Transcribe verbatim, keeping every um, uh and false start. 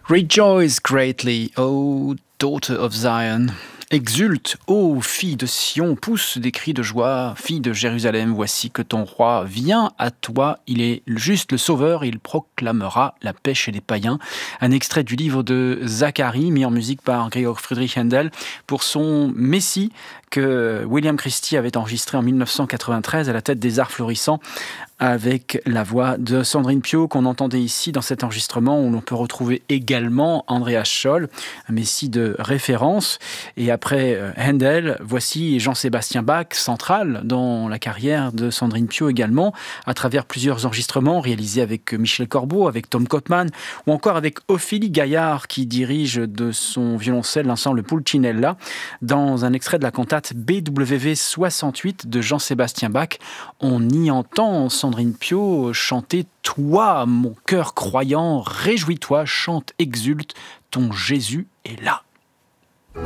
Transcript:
Rejoice greatly, O daughter of Zion. Exulte, ô fille de Sion, pousse des cris de joie, fille de Jérusalem, voici que ton roi vient à toi, il est juste le sauveur, il proclamera la paix chez les païens. Un extrait du livre de Zacharie, mis en musique par Georg Friedrich Händel, pour son Messie, que William Christie avait enregistré en dix-neuf cent quatre-vingt-treize à la tête des Arts Florissants, avec la voix de Sandrine Piau qu'on entendait ici dans cet enregistrement où l'on peut retrouver également Andreas Scholl, un Messie de référence. Et après Händel, voici Jean-Sébastien Bach, central dans la carrière de Sandrine Piau également, à travers plusieurs enregistrements réalisés avec Michel Corbeau, avec Tom Cotman, ou encore avec Ophélie Gaillard qui dirige de son violoncelle l'ensemble Pulcinella, dans un extrait de la cantate B W V soixante-huit de Jean-Sébastien Bach. On y entend Sandrine Piau chanter « Toi, mon cœur croyant, réjouis-toi, chante, exulte, ton Jésus est là ».